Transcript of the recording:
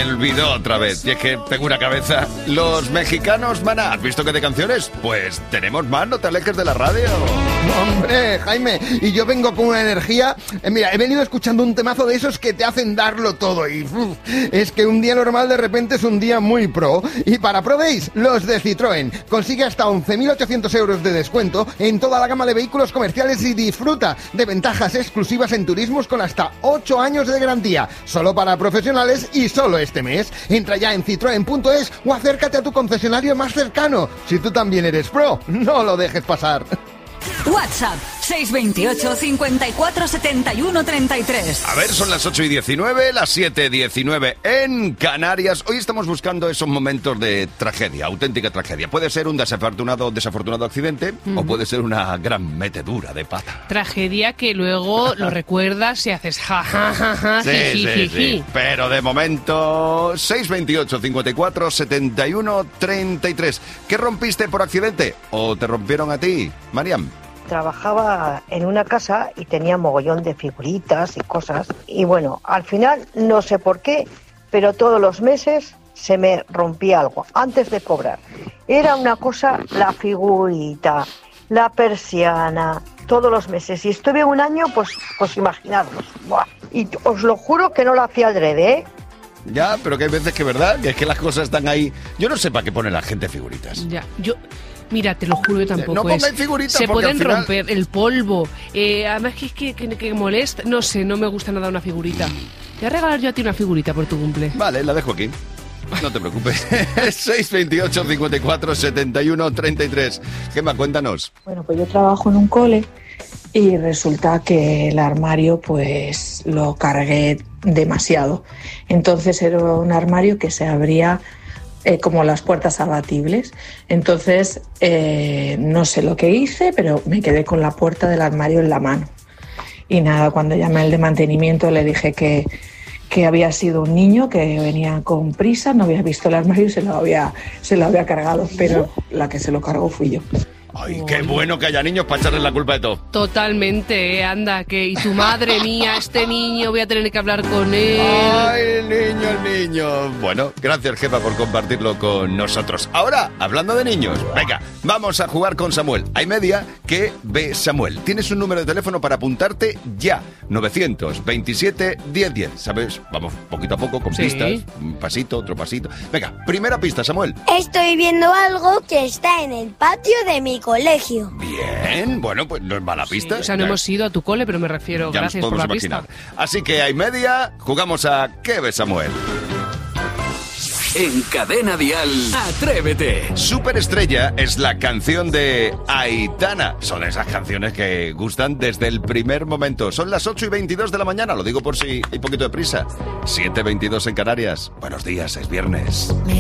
me olvidó otra vez. Y es que tengo una cabeza. Los mexicanos, mana, ¿has visto qué de canciones? Pues tenemos más, no te alejes de la radio. Hombre, Jaime, y yo vengo con una energía. Mira, he venido escuchando un temazo de esos que te hacen darlo todo. Y es que un día normal de repente es un día muy pro. Y para Pro Days, los de Citroën. Consigue hasta 11.800 euros de descuento en toda la gama de vehículos comerciales y disfruta de ventajas exclusivas en turismos con hasta 8 años de garantía. Solo para profesionales y solo este mes. Entra ya en citroen.es o acércate a tu concesionario más cercano. Si tú también eres pro, no lo dejes pasar. WhatsApp 628 54 71 33. A ver, son las 8:19, las 7:19 en Canarias. Hoy estamos buscando esos momentos de tragedia, auténtica tragedia. Puede ser un desafortunado accidente o puede ser una gran metedura de pata. Tragedia que luego lo recuerdas y haces ja, ja, ja, ja, Sí. Pero de momento, 628 54 71 33. ¿Qué rompiste por accidente o te rompieron a ti, Mariam? Trabajaba en una casa y tenía mogollón de figuritas y cosas. Y bueno, al final, no sé por qué, pero todos los meses se me rompía algo antes de cobrar. Era una cosa, la figurita, la persiana, todos los meses. Y estuve un año, pues imaginadlos. Buah. Y os lo juro que no lo hacía adrede, ¿eh? Ya, pero que hay veces que, ¿verdad? Que es que las cosas están ahí. Yo no sé para qué pone la gente figuritas. Ya, mira, te lo juro, yo tampoco. No pongáis figuritas se porque pueden al final romper el polvo. Además que molesta. No sé, no me gusta nada una figurita. Te voy a regalar yo a ti una figurita por tu cumple. Vale, la dejo aquí. No te preocupes. 628 54 71 33. Gemma, cuéntanos. Bueno, pues yo trabajo en un cole y resulta que el armario pues lo cargué demasiado. Entonces era un armario que se abría como las puertas abatibles. Entonces no sé lo que hice, pero me quedé con la puerta del armario en la mano. Y nada, cuando llamé al de mantenimiento le dije que había sido un niño que venía con prisa, no había visto el armario y se lo había cargado, pero la que se lo cargó fui yo. Ay, qué bueno que haya niños para echarles la culpa de todo. Totalmente, anda, que y tu madre mía, este niño, voy a tener que hablar con él. Ay, el niño. Bueno, gracias, jefa, por compartirlo con nosotros. Ahora, hablando de niños, venga, vamos a jugar con Samuel. Hay media que ve Samuel. Tienes un número de teléfono para apuntarte ya. 927 1010. ¿Sabes? Vamos poquito a poco con pistas. Un pasito, otro pasito. Venga, primera pista, Samuel. Estoy viendo algo que está en el patio de mi colegio. Bien, bueno, pues no es mala pista. O sea, no hemos ido a tu cole, pero me refiero, ya gracias por la pista. Así que hay media, jugamos a ¿Qué ve Samuel? En Cadena Dial, Atrévete. Superestrella es la canción de Aitana. Son esas canciones que gustan desde el primer momento. Son las 8:22 de la mañana, lo digo por si hay poquito de prisa. 7:22 en Canarias. Buenos días, es viernes.